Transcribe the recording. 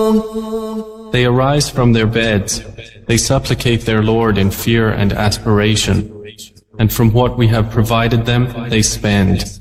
They arise from their beds, they supplicate their Lord in fear and aspiration, and from what we have provided them they spend.